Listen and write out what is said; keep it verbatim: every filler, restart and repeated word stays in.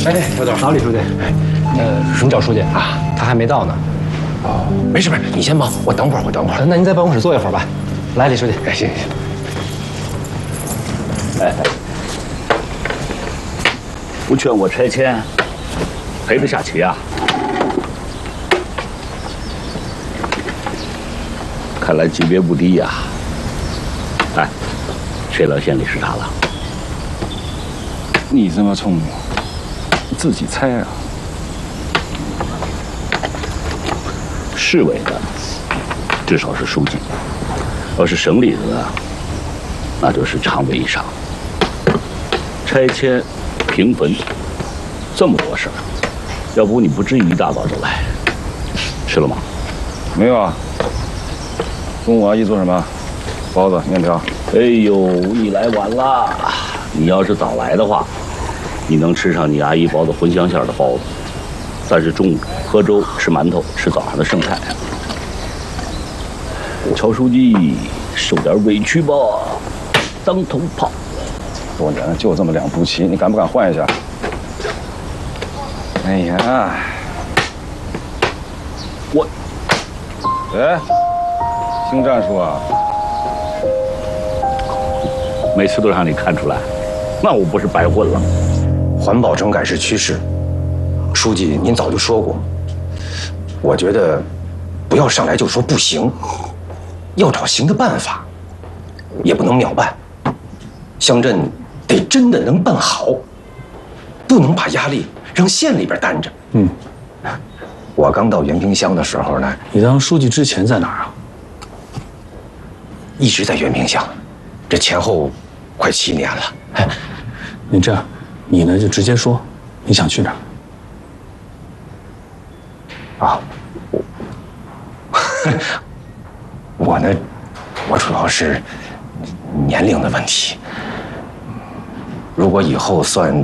哎，刘总，好，李书记。呃，什么叫书记啊？他还没到呢。哦，没事没事，你先忙，我等会儿，我等会儿。那您在办公室坐一会儿吧。来，李书记。哎，行行行。 哎，不劝我拆迁，赔得下棋啊？看来级别不低呀。哎，薛老县里是啥了？ 你这么聪明，你自己猜啊。 市委的至少是书记，要是省里的呢，那就是常委以上。拆迁、平坟，这么多事儿，要不你不至于一大早就来。吃了吗？ 没有啊。中午阿姨做什么？包子、面条。 哎呦，你来晚了。你要是早来的话，你能吃上你阿姨包的茴香馅的包子。但是中午喝粥、吃馒头、吃早上的剩菜。乔书记，受点委屈吧，当头炮。 多年了就这么两步棋，你敢不敢换一下？哎呀， 我， 哎，新战术啊！ 每次都让你看出来，那我不是白混了？ 环保整改是趋势，书记您早就说过。我觉得，不要上来就说不行，要找行的办法，也不能秒办。乡镇得真的能办好，不能把压力让县里边担着。 嗯， 我刚到原平乡的时候呢， 你当书记之前在哪儿啊？ 一直在原平乡，这前后快七年了。 哎，你这样，你呢就直接说你想去哪儿。啊，我我呢，我主要是年龄的问题。如果以后算